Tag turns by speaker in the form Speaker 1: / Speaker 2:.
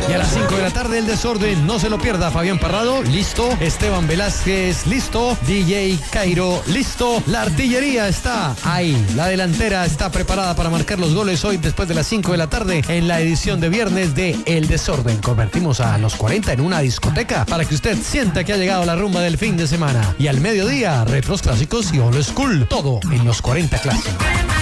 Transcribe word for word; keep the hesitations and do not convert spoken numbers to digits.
Speaker 1: Y a las cinco de la tarde el desorden, no se lo pierda. Fabián Parrado, listo. Esteban Velázquez, listo. D J Cairo, listo. La artillería está ahí. La delantera está preparada para marcar los goles hoy después de las cinco de la tarde en la edición de viernes de El Desorden. Convertimos a los cuarenta en una discoteca para que usted sienta que ha llegado la rumba del fin de semana. Y al mediodía, retros clásicos y old school. Todo en los cuarenta clásicos.